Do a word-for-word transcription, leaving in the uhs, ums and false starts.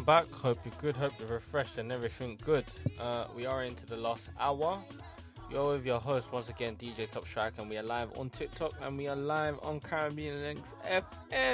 back. Hope you're good. Hope you're refreshed and everything good. Uh, we are into the last hour. You're with your host once again, D J Top Strike, and we are live on TikTok and we are live on Caribbean Links F M.